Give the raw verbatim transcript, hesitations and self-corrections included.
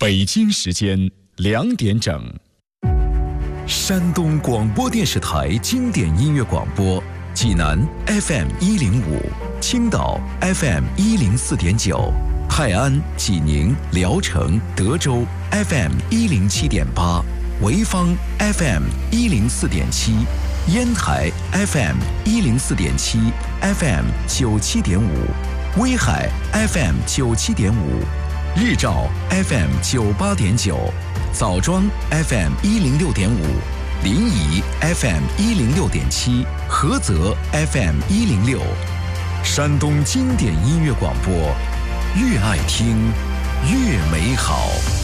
北京时间两点整。 山东广播电视台经典音乐广播，济南 F M 一零五，青岛 F M 一零四点九，泰安、济宁、聊城、德州 F M 一零七点八，潍坊 F M 一零四点七，烟台 F M 一零四点七 ，F M 九七点五，威海 F M 九七点五，日照 F M 九八点九，枣庄 F M 一零六点五，临沂 F M 一零六点七，菏泽 F M 一零六。山东经典音乐广播，越爱听越美好。